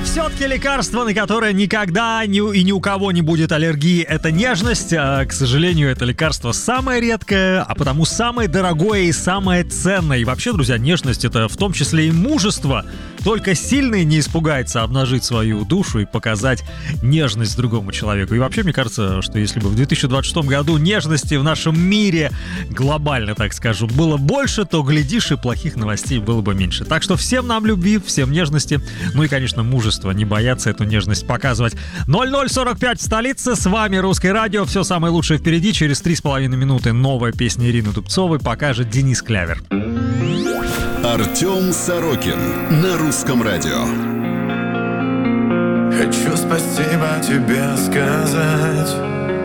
Все-таки лекарство, на которое никогда и ни у кого не будет аллергии, это нежность. К сожалению, это лекарство самое редкое, а потому самое дорогое и самое ценное. И вообще, друзья, нежность — это в том числе и мужество. Только сильный не испугается обнажить свою душу и показать нежность другому человеку. И вообще, мне кажется, что если бы в 2026 году нежности в нашем мире, глобально, так скажу, было больше, то, глядишь, и плохих новостей было бы меньше. Так что всем нам любви, всем нежности, ну и, конечно, мужество, не бояться эту нежность показывать. 00:45 в столице, с вами Русское радио, все самое лучшее впереди. Через 3,5 минуты новая песня Ирины Дубцовой покажет Денис Клявер. Артем Сорокин на Русском радио. Хочу спасибо тебе сказать